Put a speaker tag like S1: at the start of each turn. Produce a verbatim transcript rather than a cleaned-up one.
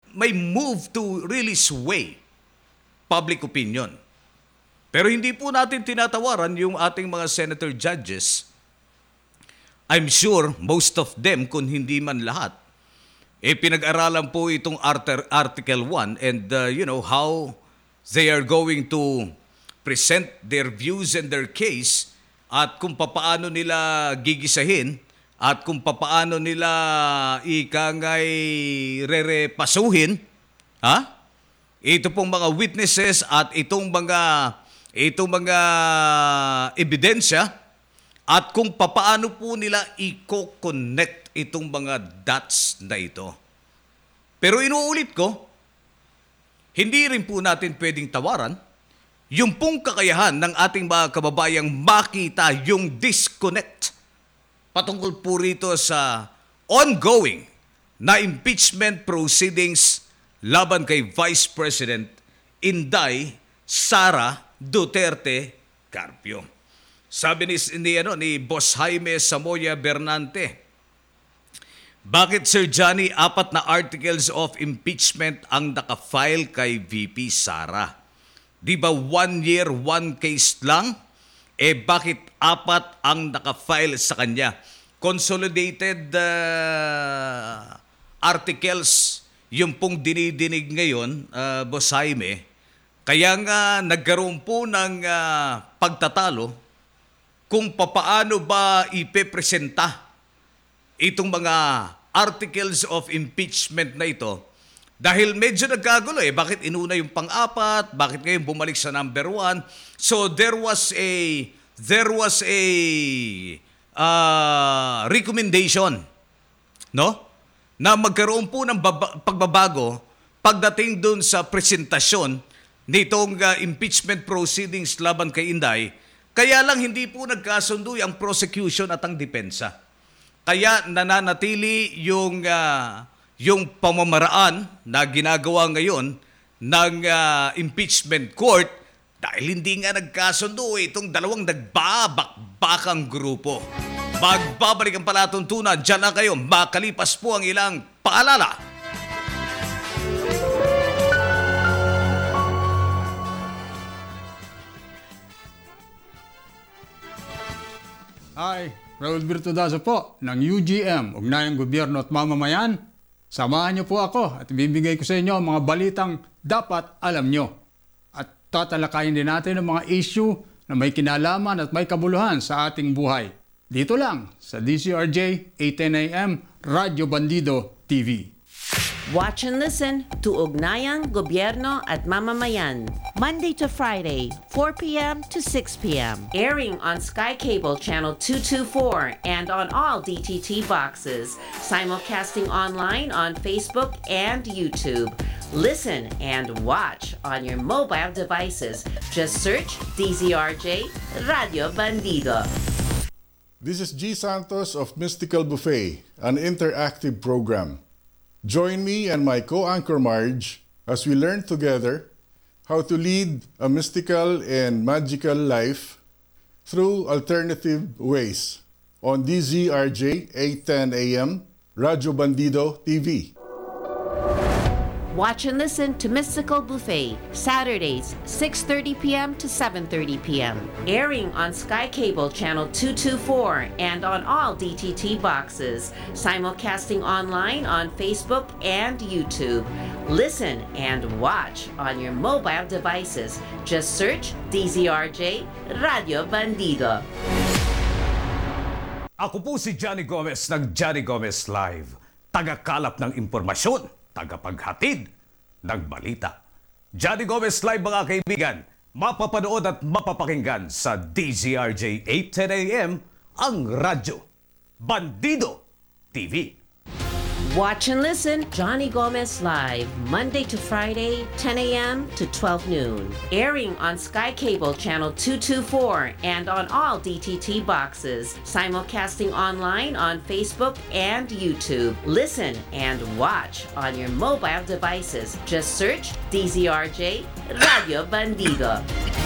S1: may move to really sway public opinion. Pero hindi po natin tinatawaran yung ating mga senator judges. I'm sure most of them, kung hindi man lahat, eh pinag-aralan po itong Article one and uh, you know how they are going to present their views and their case at kung papaano nila gigisahin at kung papaano nila ikangay rerepasuhin, ha? Ito pong mga witnesses at itong mga itong mga ebidensya at kung papaano po nila i-connect itong mga dots na ito. Pero inuulit ko, hindi rin po natin pwedeng tawaran yung pong kakayahan ng ating mga kababayang makita yung disconnect patungkol po rito sa ongoing na impeachment proceedings laban kay Vice President Inday Sara Duterte Carpio. Sabi ni, ni, ano, ni Boss Jaime Samoya Bernante, bakit Sir Johnny, apat na articles of impeachment ang nakafile kay V P Sara? Di ba one year, one case lang? Eh bakit apat ang nakafile sa kanya? Consolidated uh, articles yung pong dinidinig ngayon, uh, Boss Jaime. Kaya nga nagkaroon po ng uh, pagtatalo kung papaano ba ipepresenta itong mga articles of impeachment na ito. Dahil medyo nagkagulo eh. Bakit inuna yung pang-apat? Bakit ngayon bumalik sa number one? So there was a there was a uh, recommendation, no? Na magkaroon po ng baba- pagbabago pagdating dun sa presentasyon nitong uh, impeachment proceedings laban kay Inday. Kaya lang hindi po nagkasundo ang prosecution at ang depensa. Kaya nananatili yung uh, yung pamamaraan na ginagawa ngayon ng uh, impeachment court dahil hindi nga nagkasundo itong dalawang nagbabakbakang grupo. Magbabalik ang palatuntunan. Diyan lang kayo. Makalipas po ang ilang paalala.
S2: Hi, Raul Virtudazo po ng U G M, Ugnayang Gobyerno at Mamamayan. Samahan niyo po ako at ibibigay ko sa inyo ang mga balitang dapat alam niyo. At tatalakayin din natin ang mga issue na may kinalaman at may kabuluhan sa ating buhay. Dito lang sa D C R J eight ten A M Radyo Bandido T V.
S3: Watch and listen to Ugnayang Gobyerno at Mamamayan, Monday to Friday, four p.m. to six p.m. Airing on Sky Cable Channel two twenty-four and on all D T T boxes. Simulcasting online on Facebook and YouTube. Listen and watch on your mobile devices. Just search D Z R J Radio Bandido.
S4: This is G. Santos of Mystical Buffet, an interactive program. Join me and my co-anchor Marge as we learn together how to lead a mystical and magical life through alternative ways on D Z R J eight ten A M Radyo Bandido T V.
S3: Watch and listen to Mystical Buffet, Saturdays, six thirty p.m. to seven thirty p.m. Airing on Sky Cable Channel two twenty-four and on all D T T boxes. Simulcasting online on Facebook and YouTube. Listen and watch on your mobile devices. Just search D Z R J Radio Bandido.
S1: Ako po si Johnny Gomez ng Johnny Gomez Live. Tagakalap ng impormasyon. Tagapaghatid ng balita. Johnny Gomez Live mga kaibigan, mapapanood at mapapakinggan sa D Z R J eight ten A M ang Radyo Bandido T V.
S3: Watch and listen Johnny Gomez Live, Monday to Friday, ten a.m. to twelve noon. Airing on Sky Cable Channel two twenty-four and on all D T T boxes. Simulcasting online on Facebook and YouTube. Listen and watch on your mobile devices. Just search D Z R J Radio Bandido.